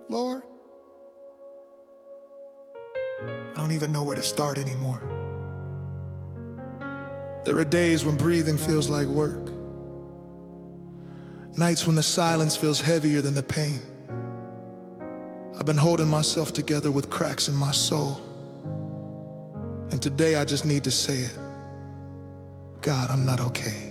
Lord, I don't even know where to start anymore. There are days when breathing feels like work, nights when the silence feels heavier than the pain. I've been holding myself together with cracks in my soul, and today I just need to say it. God, I'm not okay.